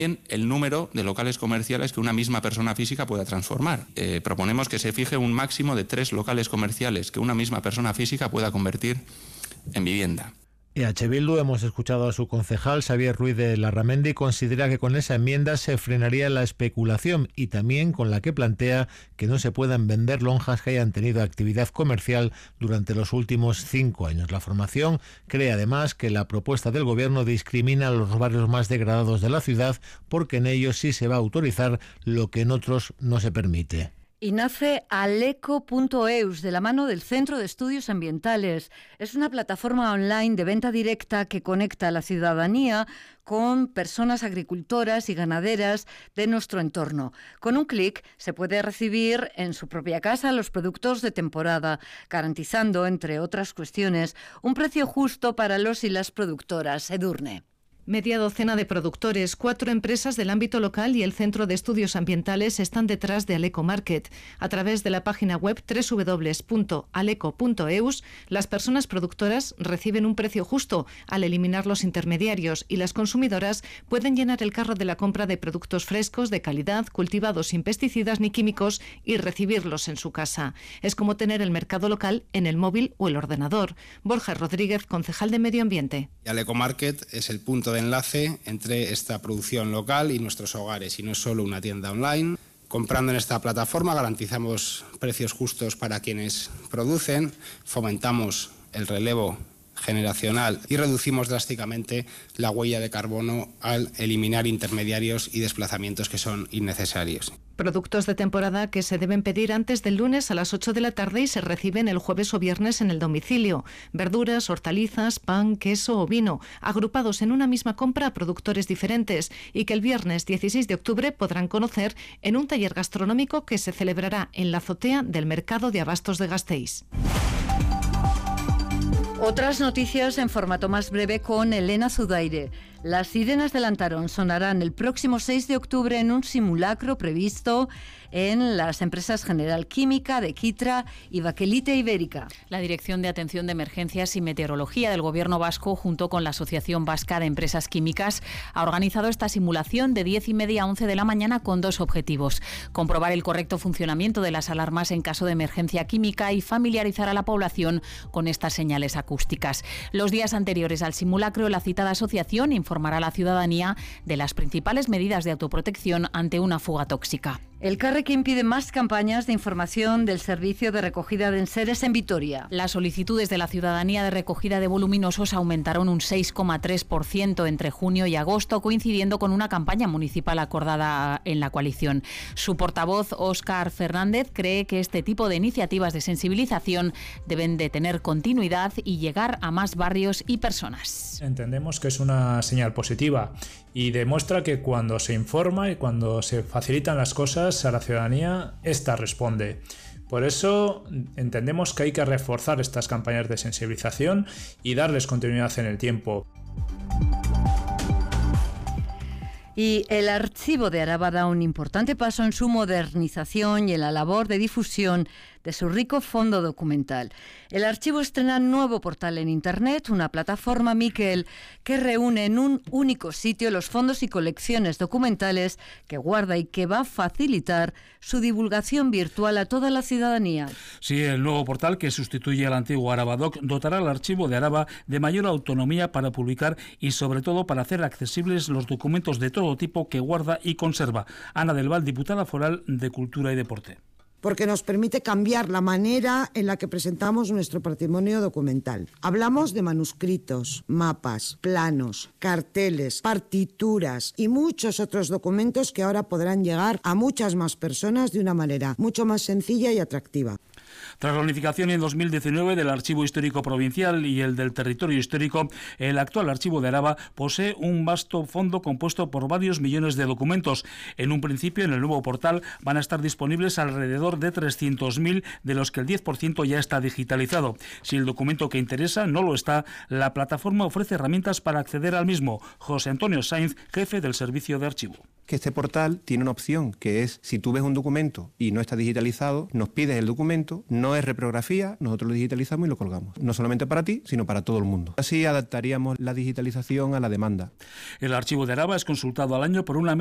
el número de locales comerciales que una misma persona física pueda transformar. Proponemos que se fije un máximo de 3 locales comerciales que una misma persona física pueda convertir en vivienda. EH Bildu, hemos escuchado a su concejal Xavier Ruiz de Larramendi, considera que con esa enmienda se frenaría la especulación y también con la que plantea que no se puedan vender lonjas que hayan tenido actividad comercial durante los últimos 5 años. La formación cree además que la propuesta del Gobierno discrimina a los barrios más degradados de la ciudad porque en ellos sí se va a autorizar lo que en otros no se permite. Y nace aleco.eus de la mano del Centro de Estudios Ambientales. Es una plataforma online de venta directa que conecta a la ciudadanía con personas agricultoras y ganaderas de nuestro entorno. Con un clic se puede recibir en su propia casa los productos de temporada, garantizando, entre otras cuestiones, un precio justo para los y las productoras. Edurne. Media docena de productores, 4 empresas del ámbito local y el Centro de Estudios Ambientales están detrás de Aleco Market. A través de la página web www.aleco.eus, las personas productoras reciben un precio justo al eliminar los intermediarios y las consumidoras pueden llenar el carro de la compra de productos frescos, de calidad, cultivados sin pesticidas ni químicos y recibirlos en su casa. Es como tener el mercado local en el móvil o el ordenador. Borja Rodríguez, concejal de Medio Ambiente. Aleco Market es el punto de enlace entre esta producción local y nuestros hogares, y no es solo una tienda online. Comprando en esta plataforma garantizamos precios justos para quienes producen, fomentamos el relevo generacional y reducimos drásticamente la huella de carbono al eliminar intermediarios y desplazamientos que son innecesarios. Productos de temporada que se deben pedir antes del lunes a las 8 de la tarde y se reciben el jueves o viernes en el domicilio. Verduras, hortalizas, pan, queso o vino, agrupados en una misma compra a productores diferentes y que el viernes 16 de octubre podrán conocer en un taller gastronómico que se celebrará en la azotea del Mercado de Abastos de Gasteiz. Otras noticias en formato más breve con Elena Zudaire. Las sirenas de Lantarón sonarán el próximo 6 de octubre en un simulacro previsto en las empresas General Química, de Quitra y Baquelite Ibérica. La Dirección de Atención de Emergencias y Meteorología del Gobierno vasco, junto con la Asociación Vasca de Empresas Químicas, ha organizado esta simulación de 10:30 a 11 de la mañana con 2 objetivos: comprobar el correcto funcionamiento de las alarmas en caso de emergencia química y familiarizar a la población con estas señales acústicas. Los días anteriores al simulacro, la citada asociación informará a la ciudadanía de las principales medidas de autoprotección ante una fuga tóxica. El Carrequín pide más campañas de información del servicio de recogida de enseres en Vitoria. Las solicitudes de la ciudadanía de recogida de voluminosos aumentaron un 6,3% entre junio y agosto, coincidiendo con una campaña municipal acordada en la coalición. Su portavoz, Óscar Fernández, cree que este tipo de iniciativas de sensibilización deben de tener continuidad y llegar a más barrios y personas. Entendemos que es una señal positiva y demuestra que cuando se informa y cuando se facilitan las cosas a la ciudadanía, esta responde. Por eso entendemos que hay que reforzar estas campañas de sensibilización y darles continuidad en el tiempo. Y el Archivo de Araba da un importante paso en su modernización y en la labor de difusión de su rico fondo documental. El archivo estrena un nuevo portal en Internet, una plataforma, Miquel, que reúne en un único sitio los fondos y colecciones documentales que guarda y que va a facilitar su divulgación virtual a toda la ciudadanía. Sí, el nuevo portal, que sustituye al antiguo Arabadoc, dotará al Archivo de Araba de mayor autonomía para publicar y sobre todo para hacer accesibles los documentos de todo tipo que guarda y conserva. Ana del Val, diputada foral de Cultura y Deporte. Porque nos permite cambiar la manera en la que presentamos nuestro patrimonio documental. Hablamos de manuscritos, mapas, planos, carteles, partituras y muchos otros documentos que ahora podrán llegar a muchas más personas de una manera mucho más sencilla y atractiva. Tras la unificación en 2019 del Archivo Histórico Provincial y el del Territorio Histórico, el actual Archivo de Araba posee un vasto fondo compuesto por varios millones de documentos. En un principio, en el nuevo portal van a estar disponibles alrededor de 300.000, de los que el 10% ya está digitalizado. Si el documento que interesa no lo está, la plataforma ofrece herramientas para acceder al mismo. José Antonio Sainz, jefe del Servicio de Archivo. Que este portal tiene una opción, que es, si tú ves un documento y no está digitalizado, nos pides el documento, no no es reprografía, nosotros lo digitalizamos y lo colgamos. No solamente para ti, sino para todo el mundo. Así adaptaríamos la digitalización a la demanda. El archivo de Araba es consultado al año por una